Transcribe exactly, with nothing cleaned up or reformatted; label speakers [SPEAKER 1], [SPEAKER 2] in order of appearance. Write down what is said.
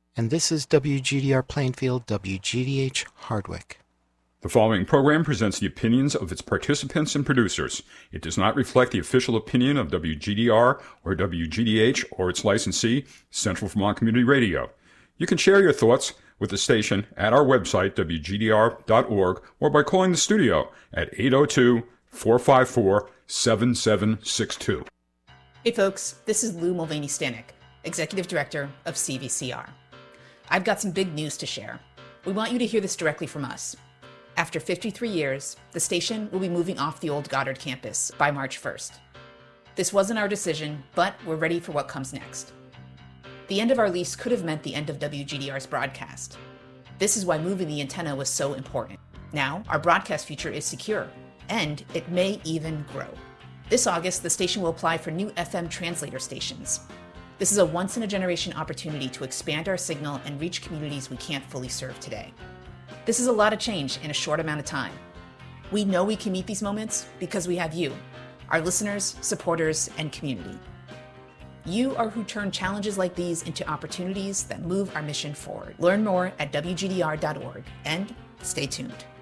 [SPEAKER 1] and this is W G D R Plainfield, W G D H Hardwick.
[SPEAKER 2] The following program presents the opinions of its participants and producers. It does not reflect the official opinion of W G D R or W G D H or its licensee, Central Vermont Community Radio. You can share your thoughts with the station at our website, W G D R dot org, or by calling the studio at eight oh two, four five four, seven seven six two.
[SPEAKER 3] Hey folks, this is Lou Mulvaney-Stanek, Executive Director of C V C R. I've got some big news to share. We want you to hear this directly from us. After fifty-three years, the station will be moving off the old Goddard campus by March first. This wasn't our decision, but we're ready for what comes next. The end of our lease could have meant the end of W G D R's broadcast. This is why moving the antenna was so important. Now, our broadcast future is secure, and it may even grow. This August, the station will apply for new F M translator stations. This is a once-in-a-generation opportunity to expand our signal and reach communities we can't fully serve today. This is a lot of change in a short amount of time. We know we can meet these moments because we have you, our listeners, supporters, and community. You are who turn challenges like these into opportunities that move our mission forward. Learn more at W G D R dot org and stay tuned.